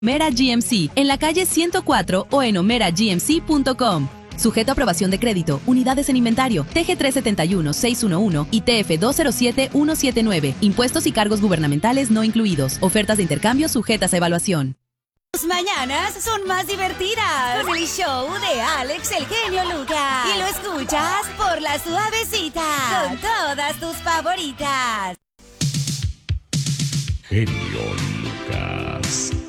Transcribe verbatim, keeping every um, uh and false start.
Omera G M C, en la calle ciento cuatro o en omera g m c punto com. Sujeto a aprobación de crédito, unidades en inventario, T G tres siete uno seis uno uno y T F dos cero siete uno siete nueve. Impuestos y cargos gubernamentales no incluidos. Ofertas de intercambio sujetas a evaluación. Tus mañanas son más divertidas con el show de Alex el genio Lucas. Y lo escuchas por La Suavecita con todas tus favoritas. Genio Lucas.